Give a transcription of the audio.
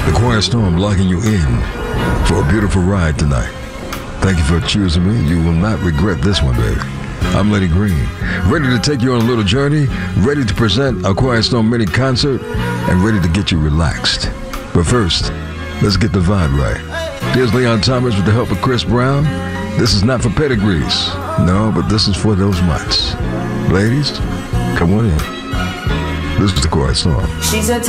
The Quiet Storm locking you in for a beautiful ride tonight. Thank you for choosing me. You will not regret this one, baby. I'm Lenny Green, ready to take you on a little journey, ready to present a Quiet Storm mini concert, and ready to get you relaxed. But first, let's get the vibe right. Here's Leon Thomas with the help of Chris Brown. This is not for pedigrees. No, but this is for those mutts. Ladies, come on in. This is the Quiet Storm. She's a